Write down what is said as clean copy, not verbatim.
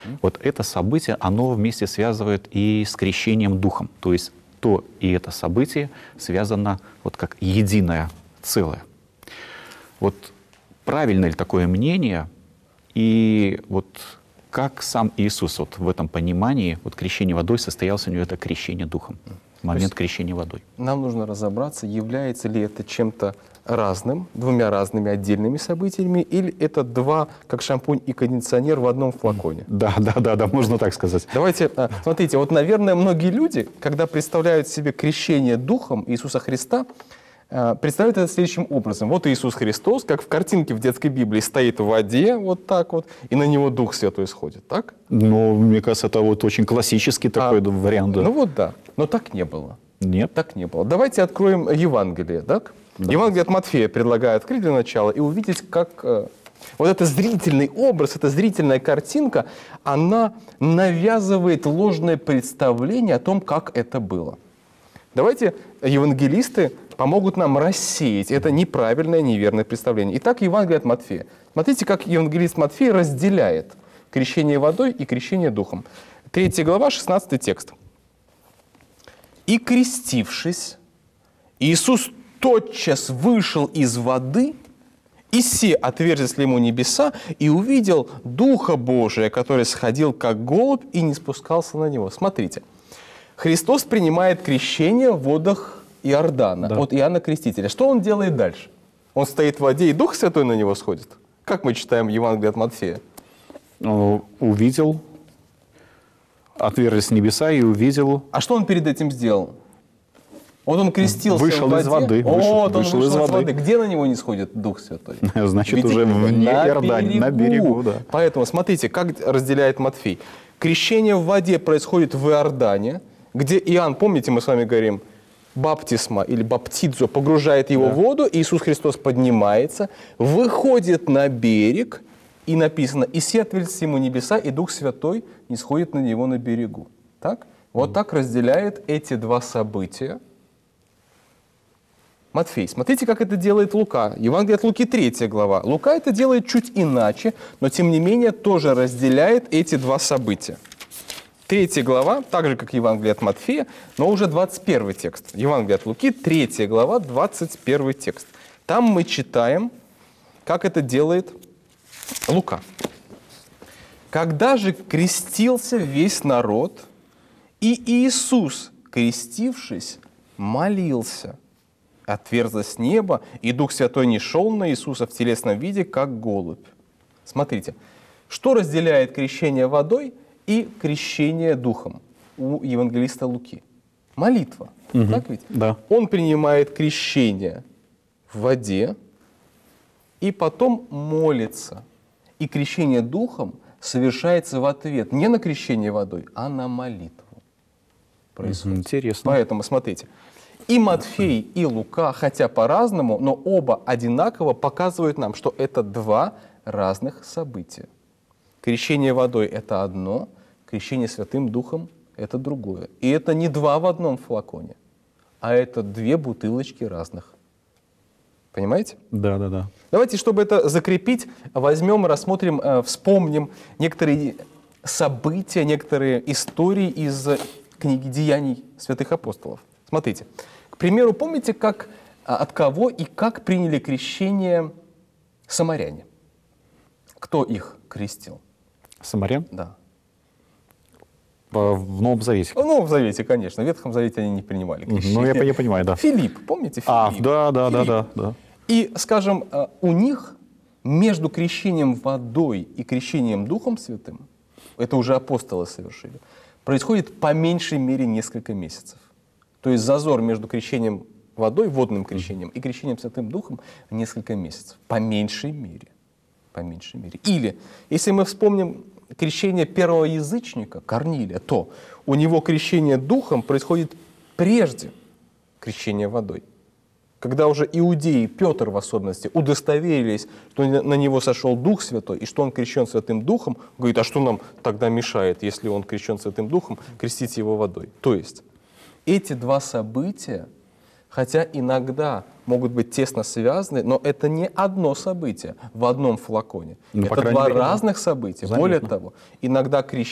Вот это событие, оно вместе связывает и с крещением Духом. То есть то и это событие связано вот как единое целое. Вот правильно ли такое мнение? И вот как сам Иисус вот в этом понимании, вот крещение водой, состоялось у него это крещение Духом, момент крещения водой? Нам нужно разобраться, является ли это чем-то разным, двумя разными отдельными событиями, или это два, как шампунь и кондиционер в одном флаконе. Да, можно так сказать. Давайте, смотрите, вот, наверное, многие люди, когда представляют себе крещение Духом Иисуса Христа, представляют это следующим образом. Вот Иисус Христос, как в картинке в детской Библии, стоит в воде вот так вот, и на него Дух Святой сходит, так? Ну, мне кажется, это вот очень классический такой вариант. Да. Ну вот да, но так не было. Нет. Так не было. Давайте откроем Евангелие, так? Да. Евангелие от Матфея предлагаю открыть для начала и увидеть, как вот этот зрительный образ, эта зрительная картинка, она навязывает ложное представление о том, как это было. Давайте евангелисты помогут нам рассеять это неправильное, неверное представление. Итак, Евангелие от Матфея. Смотрите, как евангелист Матфей разделяет крещение водой и крещение Духом. 3 глава, 16 текст. «И крестившись, Иисус тотчас вышел из воды, и се отверзлись ему небеса, и увидел Духа Божия, который сходил как голубь и не спускался на него». Смотрите, Христос принимает крещение в водах Иордана от Иоанна Крестителя. Что он делает дальше? Он стоит в воде, и Дух Святой на него сходит. Как мы читаем Евангелие от Матфея? Увидел, отверзлись небеса и увидел. А что он перед этим сделал? Вот он крестился вышел в воде. из воды. Вот он вышел из воды. Где на него не сходит Дух Святой? Значит, Видите, уже вне Иордания, на берегу. Да. Поэтому смотрите, как разделяет Матфей. Крещение в воде происходит в Иордане, где Иоанн, помните, мы с вами говорим, баптисма или баптидзо, погружает его в воду, Иисус Христос поднимается, выходит на берег, и написано, «И се отверзлись ему небеса, и Дух Святой не сходит на него на берегу». Так? Вот так разделяет эти два события Матфей. Смотрите, как это делает Лука. Евангелие от Луки, 3 глава. Лука это делает чуть иначе, но тем не менее тоже разделяет эти два события. 3 глава, так же, как Евангелие от Матфея, но уже 21 текст. Евангелие от Луки, 3 глава, 21 текст. Там мы читаем, как это делает Лука. «Когда же крестился весь народ, и Иисус, крестившись, молился, отверзлось небо, и Дух Святой не шел на Иисуса в телесном виде, как голубь». Смотрите, что разделяет крещение водой и крещение Духом у евангелиста Луки? Молитва. Так ведь? Да. Он принимает крещение в воде и потом молится. И крещение Духом совершается в ответ не на крещение водой, а на молитву. Происходит. Интересно. Поэтому смотрите. И Матфей, и Лука, хотя по-разному, но оба одинаково показывают нам, что это два разных события. Крещение водой – это одно, крещение Святым Духом – это другое. И это не два в одном флаконе, а это две бутылочки разных. Понимаете? Да. Давайте, чтобы это закрепить, возьмем, рассмотрим, вспомним некоторые события, некоторые истории из книги «Деяний святых апостолов». Смотрите, к примеру, помните, как, от кого и как приняли крещение самаряне? Кто их крестил? Самарян? Да. В Новом Завете. В Новом Завете, конечно. В Ветхом Завете они не принимали крещение. Ну, я понимаю, да. Филипп, помните Филипп? Да. И, скажем, у них между крещением водой и крещением Духом Святым, это уже апостолы совершили, происходит по меньшей мере несколько месяцев. То есть зазор между крещением водой, водным крещением, и крещением Святым Духом несколько месяцев. По меньшей мере. По меньшей мере. Или, если мы вспомним крещение первого язычника, Корнилия, то у него крещение Духом происходит прежде крещения водой. Когда уже иудеи, Петр в особенности, удостоверились, что на него сошел Дух Святой, и что он крещен Святым Духом, говорит, а что нам тогда мешает, если он крещен Святым Духом, крестить его водой? То есть эти два события Хотя иногда могут быть тесно связаны, но это не одно событие в одном флаконе. Ну, по это крайней два мере, да. разных события. Заметно. Более того, иногда крещение